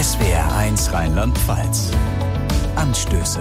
SWR1 Rheinland-Pfalz. Anstöße.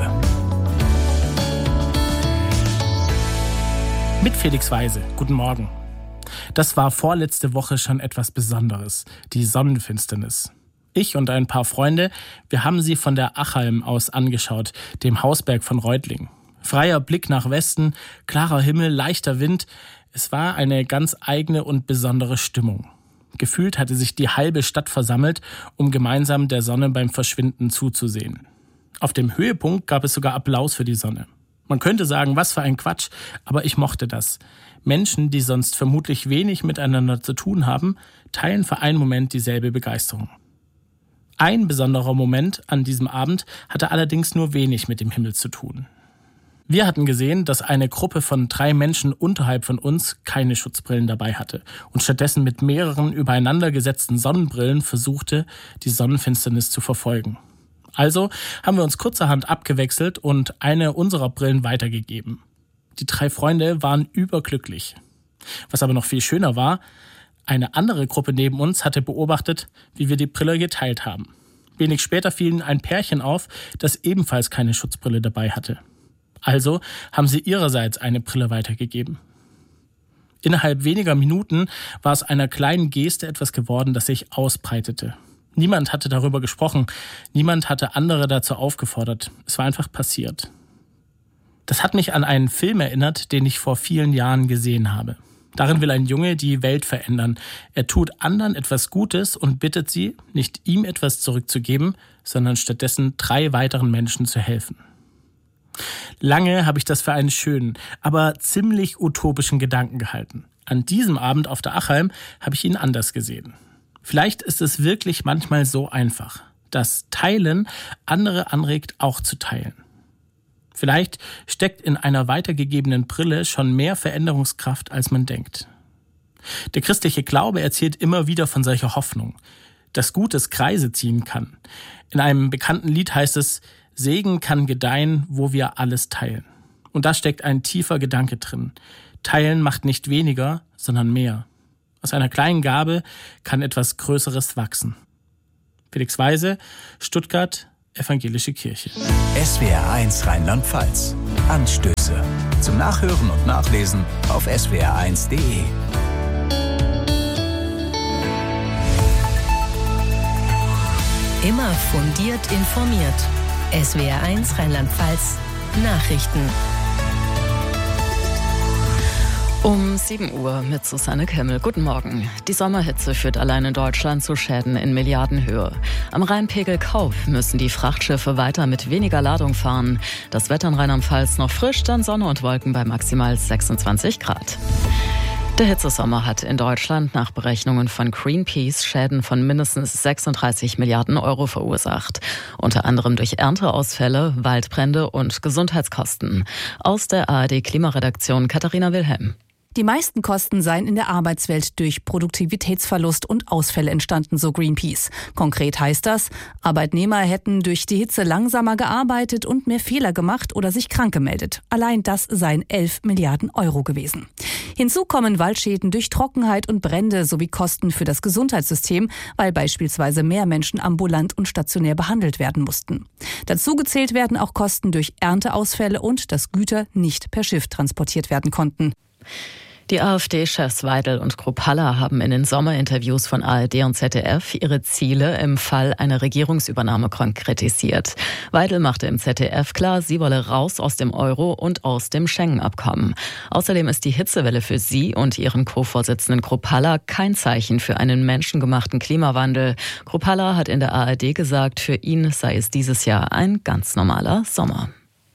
Mit Felix Weise. Guten Morgen. Das war vorletzte Woche schon etwas Besonderes, die Sonnenfinsternis. Ich und ein paar Freunde, wir haben sie von der Achalm aus angeschaut, dem Hausberg von Reutlingen. Freier Blick nach Westen, klarer Himmel, leichter Wind. Es war eine ganz eigene und besondere Stimmung. Gefühlt hatte sich die halbe Stadt versammelt, um gemeinsam der Sonne beim Verschwinden zuzusehen. Auf dem Höhepunkt gab es sogar Applaus für die Sonne. Man könnte sagen, was für ein Quatsch, aber ich mochte das. Menschen, die sonst vermutlich wenig miteinander zu tun haben, teilen für einen Moment dieselbe Begeisterung. Ein besonderer Moment an diesem Abend hatte allerdings nur wenig mit dem Himmel zu tun. Wir hatten gesehen, dass eine Gruppe von 3 Menschen unterhalb von uns keine Schutzbrillen dabei hatte und stattdessen mit mehreren übereinander gesetzten Sonnenbrillen versuchte, die Sonnenfinsternis zu verfolgen. Also haben wir uns kurzerhand abgewechselt und eine unserer Brillen weitergegeben. Die 3 Freunde waren überglücklich. Was aber noch viel schöner war, eine andere Gruppe neben uns hatte beobachtet, wie wir die Brille geteilt haben. Wenig später fiel ein Pärchen auf, das ebenfalls keine Schutzbrille dabei hatte. Also haben sie ihrerseits eine Brille weitergegeben. Innerhalb weniger Minuten war es einer kleinen Geste etwas geworden, das sich ausbreitete. Niemand hatte darüber gesprochen, niemand hatte andere dazu aufgefordert. Es war einfach passiert. Das hat mich an einen Film erinnert, den ich vor vielen Jahren gesehen habe. Darin will ein Junge die Welt verändern. Er tut anderen etwas Gutes und bittet sie, nicht ihm etwas zurückzugeben, sondern stattdessen 3 weiteren Menschen zu helfen. Lange habe ich das für einen schönen, aber ziemlich utopischen Gedanken gehalten. An diesem Abend auf der Achalm habe ich ihn anders gesehen. Vielleicht ist es wirklich manchmal so einfach, dass Teilen andere anregt, auch zu teilen. Vielleicht steckt in einer weitergegebenen Brille schon mehr Veränderungskraft, als man denkt. Der christliche Glaube erzählt immer wieder von solcher Hoffnung, dass Gutes Kreise ziehen kann. In einem bekannten Lied heißt es, Segen kann gedeihen, wo wir alles teilen. Und da steckt ein tiefer Gedanke drin. Teilen macht nicht weniger, sondern mehr. Aus einer kleinen Gabe kann etwas Größeres wachsen. Felix Weise, Stuttgart, Evangelische Kirche. SWR1 Rheinland-Pfalz. Anstöße. Zum Nachhören und Nachlesen auf swr1.de. Immer fundiert informiert. SWR1 Rheinland-Pfalz. Nachrichten. Um 7 Uhr mit Susanne Kemmel. Guten Morgen. Die Sommerhitze führt allein in Deutschland zu Schäden in Milliardenhöhe. Am Rheinpegel Kauf müssen die Frachtschiffe weiter mit weniger Ladung fahren. Das Wetter in Rheinland-Pfalz noch frisch, dann Sonne und Wolken bei maximal 26 Grad. Der Hitzesommer hat in Deutschland nach Berechnungen von Greenpeace Schäden von mindestens 36 Milliarden Euro verursacht. Unter anderem durch Ernteausfälle, Waldbrände und Gesundheitskosten. Aus der ARD-Klimaredaktion Katharina Wilhelm. Die meisten Kosten seien in der Arbeitswelt durch Produktivitätsverlust und Ausfälle entstanden, so Greenpeace. Konkret heißt das, Arbeitnehmer hätten durch die Hitze langsamer gearbeitet und mehr Fehler gemacht oder sich krank gemeldet. Allein das seien 11 Milliarden Euro gewesen. Hinzu kommen Waldschäden durch Trockenheit und Brände sowie Kosten für das Gesundheitssystem, weil beispielsweise mehr Menschen ambulant und stationär behandelt werden mussten. Dazu gezählt werden auch Kosten durch Ernteausfälle und dass Güter nicht per Schiff transportiert werden konnten. Die AfD-Chefs Weidel und Kruppalla haben in den Sommerinterviews von ARD und ZDF ihre Ziele im Fall einer Regierungsübernahme konkretisiert. Weidel machte im ZDF klar, sie wolle raus aus dem Euro und aus dem Schengen-Abkommen. Außerdem ist die Hitzewelle für sie und ihren Co-Vorsitzenden Kruppalla kein Zeichen für einen menschengemachten Klimawandel. Kruppalla hat in der ARD gesagt, für ihn sei es dieses Jahr ein ganz normaler Sommer.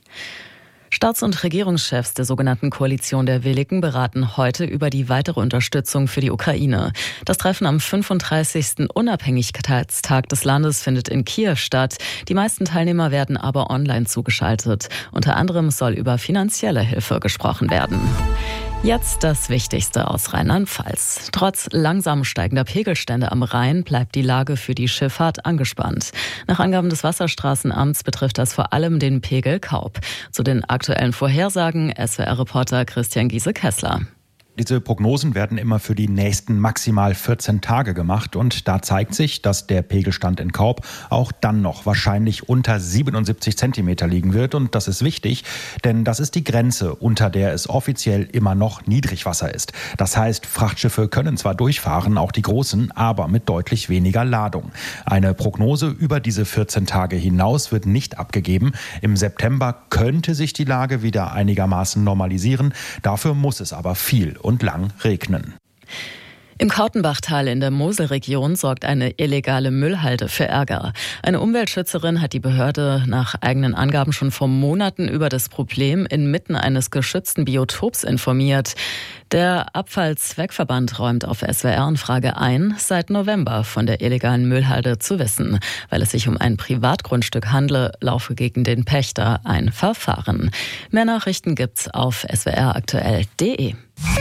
Staats- und Regierungschefs der sogenannten Koalition der Willigen beraten heute über die weitere Unterstützung für die Ukraine. Das Treffen am 35. Unabhängigkeitstag des Landes findet in Kiew statt. Die meisten Teilnehmer werden aber online zugeschaltet. Unter anderem soll über finanzielle Hilfe gesprochen werden. Jetzt das Wichtigste aus Rheinland-Pfalz. Trotz langsam steigender Pegelstände am Rhein bleibt die Lage für die Schifffahrt angespannt. Nach Angaben des Wasserstraßenamts betrifft das vor allem den Pegel Kaub. Zu den aktuellen Vorhersagen SWR-Reporter Christian Giese-Kessler. Diese Prognosen werden immer für die nächsten maximal 14 Tage gemacht und da zeigt sich, dass der Pegelstand in Kaub auch dann noch wahrscheinlich unter 77 Zentimeter liegen wird und das ist wichtig, denn das ist die Grenze, unter der es offiziell immer noch Niedrigwasser ist. Das heißt, Frachtschiffe können zwar durchfahren, auch die großen, aber mit deutlich weniger Ladung. Eine Prognose über diese 14 Tage hinaus wird nicht abgegeben. Im September könnte sich die Lage wieder einigermaßen normalisieren. Dafür muss es aber viel und lang regnen. Im Kautenbachtal in der Moselregion sorgt eine illegale Müllhalde für Ärger. Eine Umweltschützerin hat die Behörde nach eigenen Angaben schon vor Monaten über das Problem inmitten eines geschützten Biotops informiert. Der Abfallzweckverband räumt auf SWR-Anfrage ein, seit November von der illegalen Müllhalde zu wissen. Weil es sich um ein Privatgrundstück handle, laufe gegen den Pächter ein Verfahren. Mehr Nachrichten gibt's auf swraktuell.de.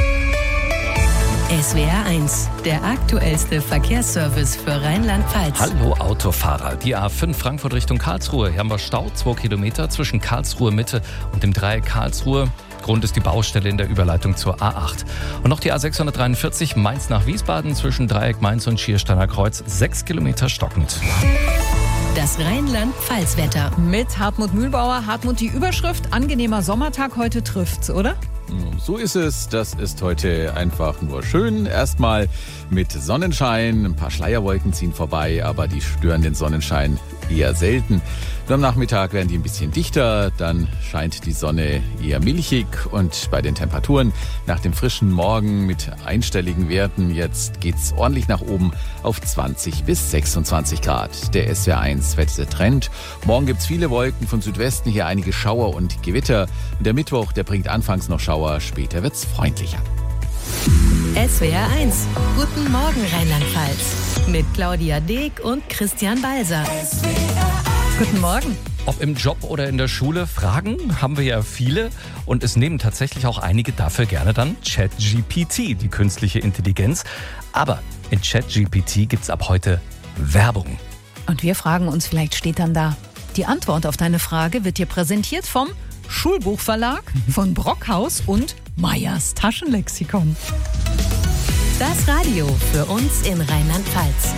SWR 1, der aktuellste Verkehrsservice für Rheinland-Pfalz. Hallo Autofahrer, die A5 Frankfurt Richtung Karlsruhe. Hier haben wir Stau, 2 Kilometer zwischen Karlsruhe Mitte und dem Dreieck Karlsruhe. Grund ist die Baustelle in der Überleitung zur A8. Und noch die A643 Mainz nach Wiesbaden zwischen Dreieck Mainz und Schiersteiner Kreuz, 6 Kilometer stockend. Das Rheinland-Pfalz-Wetter. Mit Hartmut Mühlbauer. Hartmut, die Überschrift angenehmer Sommertag heute trifft's, oder? So ist es. Das ist heute einfach nur schön. Erstmal mit Sonnenschein. Ein paar Schleierwolken ziehen vorbei, aber die stören den Sonnenschein eher selten. Nur am Nachmittag werden die ein bisschen dichter. Dann scheint die Sonne eher milchig. Und bei den Temperaturen nach dem frischen Morgen mit einstelligen Werten, jetzt geht's ordentlich nach oben auf 20 bis 26 Grad. Der SWR1 Wettertrend. Morgen gibt's viele Wolken von Südwesten, hier einige Schauer und Gewitter. Und der Mittwoch, der bringt anfangs noch Schauer, später wird's freundlicher. SWR 1, guten Morgen Rheinland-Pfalz. Mit Claudia Deek und Christian Balser. Guten Morgen. Ob im Job oder in der Schule, Fragen haben wir ja viele und es nehmen tatsächlich auch einige dafür gerne dann ChatGPT, die künstliche Intelligenz. Aber in ChatGPT gibt's ab heute Werbung. Und wir fragen uns, vielleicht steht dann da, die Antwort auf deine Frage wird dir präsentiert vom Schulbuchverlag, von Brockhaus und Meyers Taschenlexikon. Das Radio für uns in Rheinland-Pfalz.